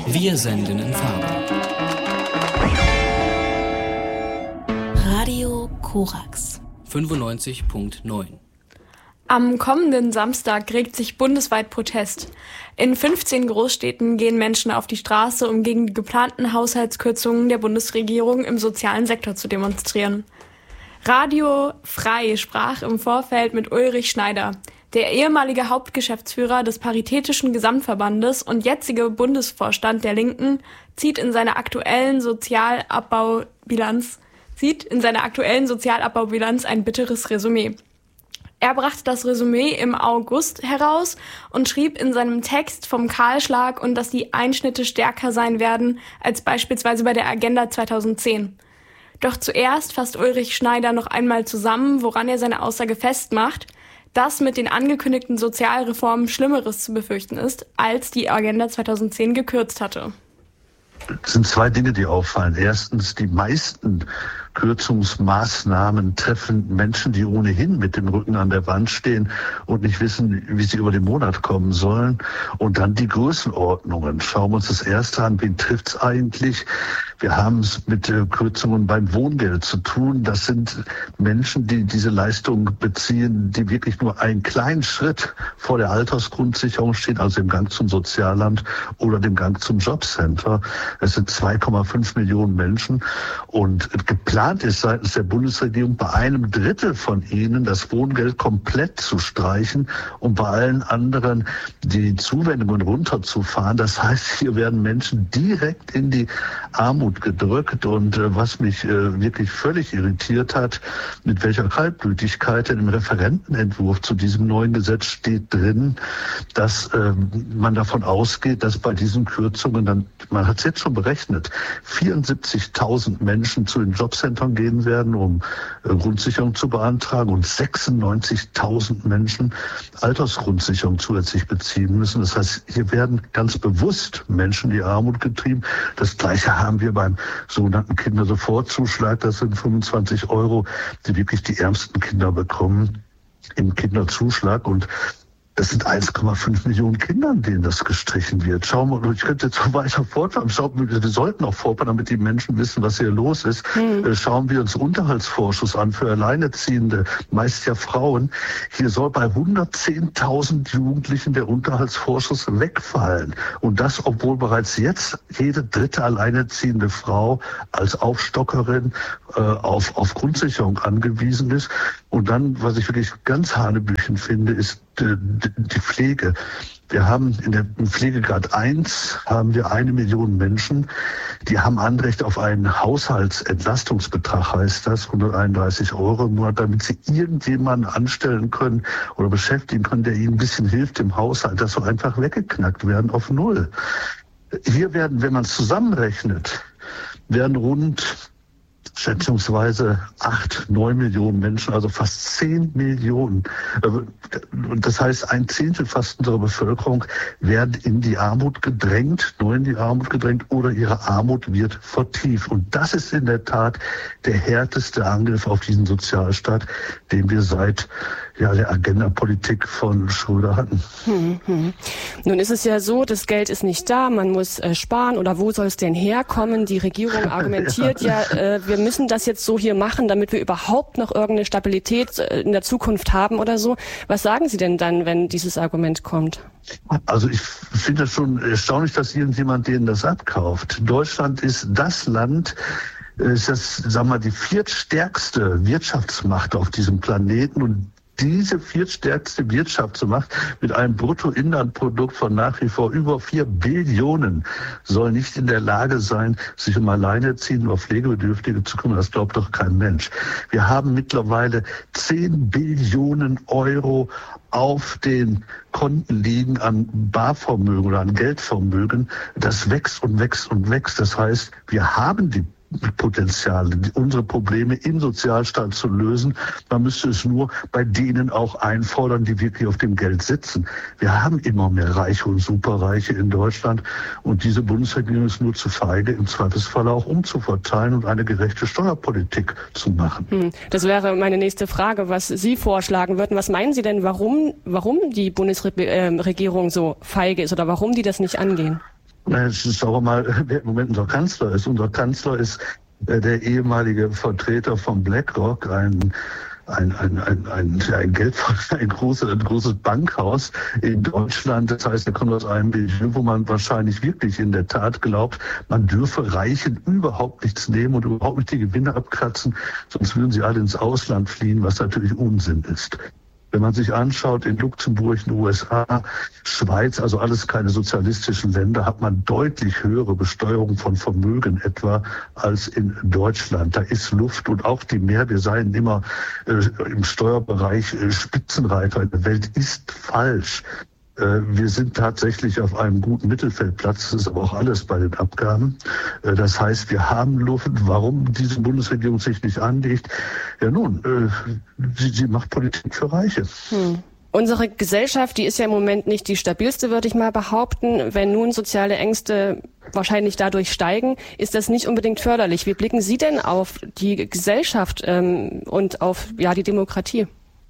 Wir senden in Farbe. Radio Korax 95.9. Am kommenden Samstag regt sich bundesweit Protest. In 15 Großstädten gehen Menschen auf die Straße, um gegen die geplanten Haushaltskürzungen der Bundesregierung im sozialen Sektor zu demonstrieren. Radio Frei sprach im Vorfeld mit Ulrich Schneider. Der ehemalige Hauptgeschäftsführer des Paritätischen Gesamtverbandes und jetzige Bundesvorstand der Linken zieht in seiner aktuellen Sozialabbaubilanz ein bitteres Resümee. Er brachte das Resümee im August heraus und schrieb in seinem Text vom Kahlschlag und dass die Einschnitte stärker sein werden als beispielsweise bei der Agenda 2010. Doch zuerst fasst Ulrich Schneider noch einmal zusammen, woran er seine Aussage festmacht, dass mit den angekündigten Sozialreformen Schlimmeres zu befürchten ist, als die Agenda 2010 gekürzt hatte. Es sind zwei Dinge, die auffallen. Erstens, die meisten Kürzungsmaßnahmen treffen Menschen, die ohnehin mit dem Rücken an der Wand stehen und nicht wissen, wie sie über den Monat kommen sollen. Und dann die Größenordnungen. Schauen wir uns das erste an. Wen trifft's eigentlich? Wir haben es mit Kürzungen beim Wohngeld zu tun. Das sind Menschen, die diese Leistung beziehen, die wirklich nur einen kleinen Schritt vor der Altersgrundsicherung stehen, also im Gang zum Sozialamt oder dem Gang zum Jobcenter. Es sind 2,5 Millionen Menschen und geplant ist seitens der Bundesregierung bei 1/3 von ihnen das Wohngeld komplett zu streichen und bei allen anderen die Zuwendungen runterzufahren. Das heißt, hier werden Menschen direkt in die Armut gedrückt und was mich wirklich völlig irritiert hat, mit welcher Kaltblütigkeit in dem Referentenentwurf zu diesem neuen Gesetz steht drin, dass man davon ausgeht, dass bei diesen Kürzungen dann, man hat es jetzt schon berechnet, 74.000 Menschen zu den Jobcentern gehen werden, um Grundsicherung zu beantragen und 96.000 Menschen Altersgrundsicherung zusätzlich beziehen müssen. Das heißt, hier werden ganz bewusst Menschen in die Armut getrieben. Das Gleiche haben wir beim sogenannten Kindersofortzuschlag. Das sind 25 €, die wirklich die ärmsten Kinder bekommen im Kinderzuschlag. Und das sind 1,5 Millionen Kindern, denen das gestrichen wird. Schauen wir, ich könnte jetzt so weiter fortfahren. Wir sollten auch fortfahren, damit die Menschen wissen, was hier los ist. Schauen wir uns Unterhaltsvorschuss an für Alleinerziehende, meist ja Frauen. Hier soll bei 110.000 Jugendlichen der Unterhaltsvorschuss wegfallen. Und das, obwohl bereits jetzt jede dritte alleinerziehende Frau als Aufstockerin auf Grundsicherung angewiesen ist. Und dann, was ich wirklich ganz hanebüchen finde, ist die Pflege. Wir haben im Pflegegrad 1 haben wir 1 Million Menschen, die haben Anrecht auf einen Haushaltsentlastungsbetrag, heißt das, 131 € im Monat, damit sie irgendjemanden anstellen können oder beschäftigen können, der ihnen ein bisschen hilft im Haushalt. Das soll einfach weggeknackt werden auf 0. Hier werden, wenn man es zusammenrechnet, werden rund schätzungsweise 8-9 Millionen Menschen, also fast 10 Millionen. Das heißt, 1/10 fast unserer Bevölkerung werden in die Armut gedrängt, neu in die Armut gedrängt oder ihre Armut wird vertieft. Und das ist in der Tat der härteste Angriff auf diesen Sozialstaat, den wir seit der Agenda-Politik von Schröder hatten. Nun ist es ja so, das Geld ist nicht da, man muss sparen oder wo soll es denn herkommen? Die Regierung argumentiert wir müssen das jetzt so hier machen, damit wir überhaupt noch irgendeine Stabilität in der Zukunft haben oder so. Was sagen Sie denn dann, wenn dieses Argument kommt? Also ich finde es schon erstaunlich, dass irgendjemand denen das abkauft. Deutschland ist das Land, ist das, sagen wir mal, die viertstärkste Wirtschaftsmacht auf diesem Planeten und diese viertstärkste Wirtschaftsmacht mit einem Bruttoinlandprodukt von nach wie vor über 4 Billionen soll nicht in der Lage sein, sich um Alleinerziehende oder Pflegebedürftige zu kümmern. Das glaubt doch kein Mensch. Wir haben mittlerweile 10 Billionen € auf den Konten liegen an Barvermögen oder an Geldvermögen. Das wächst und wächst und wächst. Das heißt, wir haben die Potenzial, unsere Probleme im Sozialstaat zu lösen. Man müsste es nur bei denen auch einfordern, die wirklich auf dem Geld sitzen. Wir haben immer mehr Reiche und Superreiche in Deutschland und diese Bundesregierung ist nur zu feige, im Zweifelsfall auch umzuverteilen und eine gerechte Steuerpolitik zu machen. Das wäre meine nächste Frage, was Sie vorschlagen würden. Was meinen Sie denn, warum die Bundesregierung so feige ist oder warum die das nicht angehen? Schauen wir mal, wer im Moment unser Kanzler ist. Unser Kanzler ist der ehemalige Vertreter von BlackRock, ein großes Bankhaus in Deutschland. Das heißt, er kommt aus einem Milieu, wo man wahrscheinlich wirklich in der Tat glaubt, man dürfe Reichen überhaupt nichts nehmen und überhaupt nicht die Gewinne abkratzen, sonst würden sie alle ins Ausland fliehen, was natürlich Unsinn ist. Wenn man sich anschaut, in Luxemburg, in den USA, Schweiz, also alles keine sozialistischen Länder, hat man deutlich höhere Besteuerung von Vermögen etwa als in Deutschland. Da ist Luft und auch die mehr, wir seien immer im Steuerbereich Spitzenreiter in der Welt, ist falsch. Wir sind tatsächlich auf einem guten Mittelfeldplatz, das ist aber auch alles bei den Abgaben. Das heißt, wir haben Luft. Warum diese Bundesregierung sich nicht anlegt? Ja nun, sie macht Politik für Reiche. Unsere Gesellschaft, die ist ja im Moment nicht die stabilste, würde ich mal behaupten. Wenn nun soziale Ängste wahrscheinlich dadurch steigen, ist das nicht unbedingt förderlich. Wie blicken Sie denn auf die Gesellschaft und auf die Demokratie?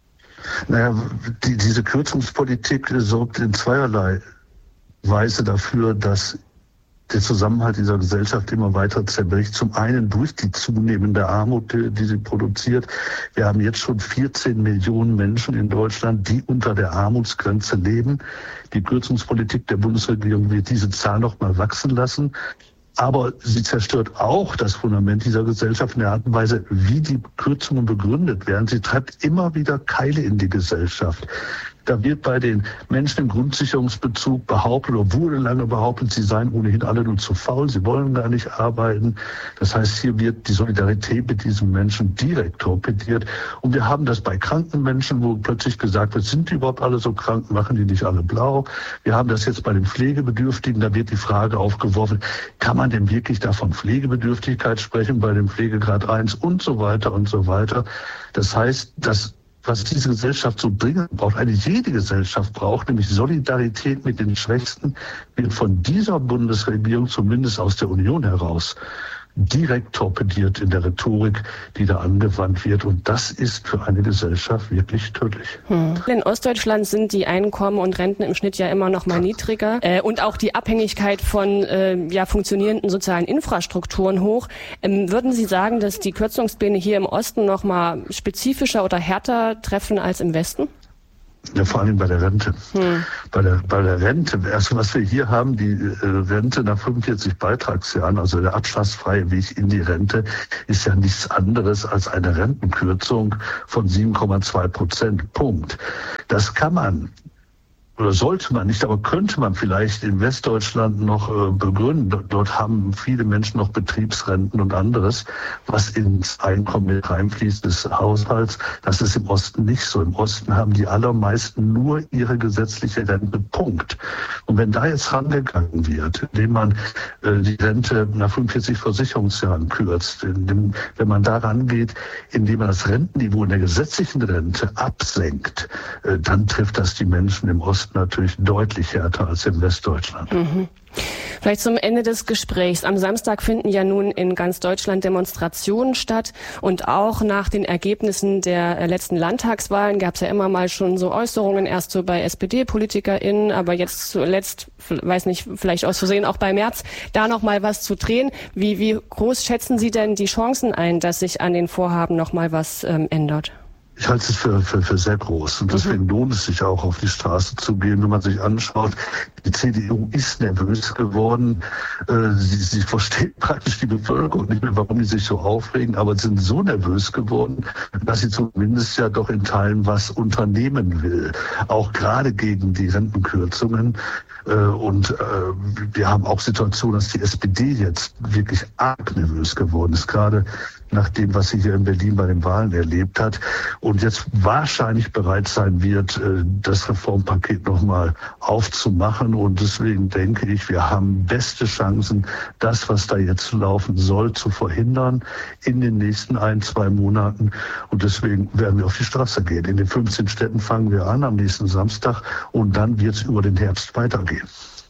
Naja, diese Kürzungspolitik sorgt in zweierlei Weise dafür, dass der Zusammenhalt dieser Gesellschaft immer weiter zerbricht. Zum einen durch die zunehmende Armut, die sie produziert. Wir haben jetzt schon 14 Millionen Menschen in Deutschland, die unter der Armutsgrenze leben. Die Kürzungspolitik der Bundesregierung wird diese Zahl noch mal wachsen lassen. Aber sie zerstört auch das Fundament dieser Gesellschaft in der Art und Weise, wie die Kürzungen begründet werden. Sie treibt immer wieder Keile in die Gesellschaft. Da wird bei den Menschen im Grundsicherungsbezug behauptet oder wurde lange behauptet, sie seien ohnehin alle nur zu faul, sie wollen gar nicht arbeiten. Das heißt, hier wird die Solidarität mit diesen Menschen direkt torpediert. Und wir haben das bei kranken Menschen, wo plötzlich gesagt wird, sind die überhaupt alle so krank, machen die nicht alle blau? Wir haben das jetzt bei den Pflegebedürftigen, da wird die Frage aufgeworfen, kann man denn wirklich da von Pflegebedürftigkeit sprechen bei dem Pflegegrad 1 und so weiter und so weiter. Das heißt, was diese Gesellschaft so dringend braucht, eigentlich jede Gesellschaft braucht, nämlich Solidarität mit den Schwächsten, wird von dieser Bundesregierung, zumindest aus der Union heraus, direkt torpediert in der Rhetorik, die da angewandt wird. Und das ist für eine Gesellschaft wirklich tödlich. In Ostdeutschland sind die Einkommen und Renten im Schnitt ja immer noch mal niedriger und auch die Abhängigkeit von funktionierenden sozialen Infrastrukturen hoch. Würden Sie sagen, dass die Kürzungspläne hier im Osten noch mal spezifischer oder härter treffen als im Westen? Ja, vor allem bei der Rente. Bei der Rente, erst was wir hier haben, die Rente nach 45 Beitragsjahren, also der abschlagsfreie Weg in die Rente, ist ja nichts anderes als eine Rentenkürzung von 7,2%. Punkt. Das kann man oder sollte man nicht, aber könnte man vielleicht in Westdeutschland noch begründen. Dort haben viele Menschen noch Betriebsrenten und anderes, was ins Einkommen mit reinfließt des Haushalts. Das ist im Osten nicht so. Im Osten haben die allermeisten nur ihre gesetzliche Rente. Punkt. Und wenn da jetzt rangegangen wird, indem man die Rente nach 45 Versicherungsjahren kürzt, wenn man da rangeht, indem man das Rentenniveau in der gesetzlichen Rente absenkt, dann trifft das die Menschen im Osten natürlich deutlich härter als in Westdeutschland. Vielleicht zum Ende des Gesprächs. Am Samstag finden ja nun in ganz Deutschland Demonstrationen statt und auch nach den Ergebnissen der letzten Landtagswahlen gab es ja immer mal schon so Äußerungen, erst so bei SPD-PolitikerInnen, aber jetzt zuletzt, weiß nicht, vielleicht aus Versehen auch bei Merz, da noch mal was zu drehen. Wie groß schätzen Sie denn die Chancen ein, dass sich an den Vorhaben noch mal was ändert? Ich halte es für sehr groß und deswegen lohnt es sich auch, auf die Straße zu gehen. Wenn man sich anschaut, die CDU ist nervös geworden. Sie versteht praktisch die Bevölkerung nicht mehr, warum die sich so aufregen, aber sind so nervös geworden, dass sie zumindest ja doch in Teilen was unternehmen will. Auch gerade gegen die Rentenkürzungen. Und wir haben auch Situationen, dass die SPD jetzt wirklich arg nervös geworden ist, gerade nach dem, was sie hier in Berlin bei den Wahlen erlebt hat und jetzt wahrscheinlich bereit sein wird, das Reformpaket nochmal aufzumachen. Und deswegen denke ich, wir haben beste Chancen, das, was da jetzt laufen soll, zu verhindern in den nächsten 1-2 Monaten. Und deswegen werden wir auf die Straße gehen. In den 15 Städten fangen wir an am nächsten Samstag und dann wird es über den Herbst weitergehen.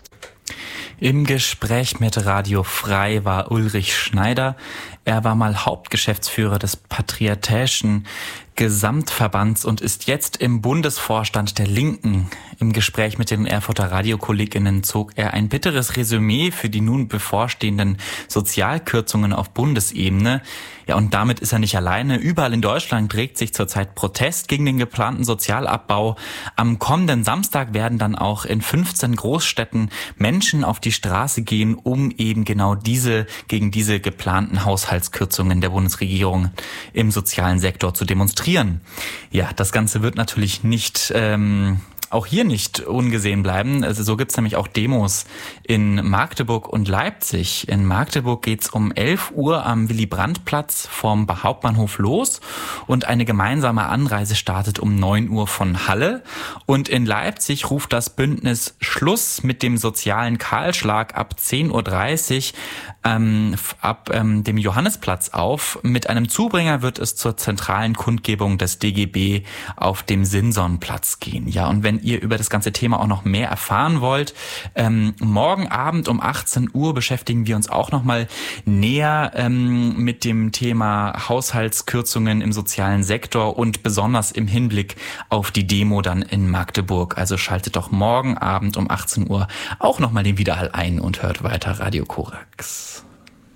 Im Gespräch mit Radio Frei war Ulrich Schneider. Er war mal Hauptgeschäftsführer des Patriarchischen Gesamtverbands und ist jetzt im Bundesvorstand der Linken. Im Gespräch mit den Erfurter Radiokolleginnen zog er ein bitteres Resümee für die nun bevorstehenden Sozialkürzungen auf Bundesebene. Ja, und damit ist er nicht alleine. Überall in Deutschland regt sich zurzeit Protest gegen den geplanten Sozialabbau. Am kommenden Samstag werden dann auch in 15 Großstädten Menschen auf die Straße gehen, um eben genau gegen diese geplanten Haushaltskürzungen der Bundesregierung im sozialen Sektor zu demonstrieren. Ja, das Ganze wird natürlich auch hier nicht ungesehen bleiben. Also so gibt's nämlich auch Demos in Magdeburg und Leipzig. In Magdeburg geht's um 11 Uhr am Willy-Brandt-Platz vom Hauptbahnhof los und eine gemeinsame Anreise startet um 9 Uhr von Halle. Und in Leipzig ruft das Bündnis Schluss mit dem sozialen Kahlschlag ab 10.30 Uhr ab dem Johannesplatz auf. Mit einem Zubringer wird es zur zentralen Kundgebung des DGB auf dem Simsonplatz gehen. Ja, und wenn ihr über das ganze Thema auch noch mehr erfahren wollt, morgen Abend um 18 Uhr beschäftigen wir uns auch noch mal näher mit dem Thema Haushaltskürzungen im sozialen Sektor und besonders im Hinblick auf die Demo dann in Magdeburg. Also schaltet doch morgen Abend um 18 Uhr auch noch mal den Widerhall ein und hört weiter Radio Korax.